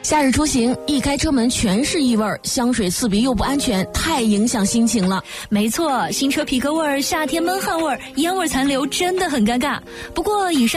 夏日出行，一开车门全是异味，香水刺鼻又不安全，太影响心情了。 没错，新车皮革味儿，夏天闷汗味儿，烟味残留，真的很尴尬。不过以上